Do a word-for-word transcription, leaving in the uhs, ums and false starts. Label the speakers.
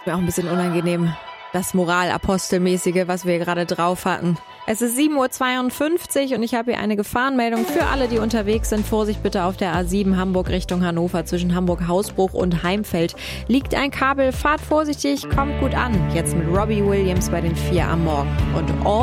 Speaker 1: Mir auch ein bisschen unangenehm, das Moralapostelmäßige, was wir gerade drauf hatten. Es ist sieben Uhr zweiundfünfzig und ich habe hier eine Gefahrenmeldung für alle, die unterwegs sind. Vorsicht bitte auf der A sieben Hamburg Richtung Hannover zwischen Hamburg-Hausbruch und Heimfeld. Liegt ein Kabel, fahrt vorsichtig, kommt gut an. Jetzt mit Robbie Williams bei den vier am Morgen. Und all